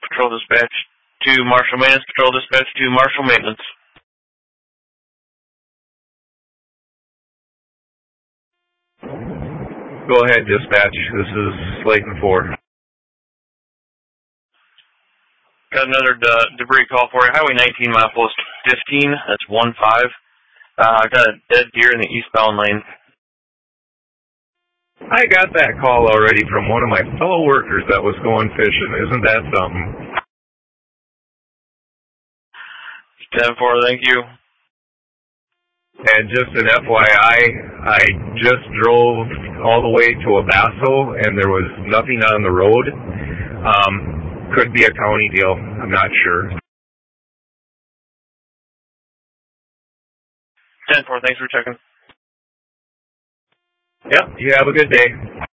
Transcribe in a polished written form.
Patrol Dispatch to Marshall Maintenance. Patrol Dispatch to Marshall Maintenance. Go ahead, Dispatch. This is Slayton 4. Got another debris call for you. Highway 19, milepost 15. That's 1-5. Got a dead deer in the eastbound lane. I got that call already from one of my fellow workers that was going fishing. Isn't that something? 10-4, thank you. And just an FYI, I just drove all the way to Obasso, and there was nothing on the road. Could be a county deal. I'm not sure. 10-4, thanks for checking. Yep, you have a good day.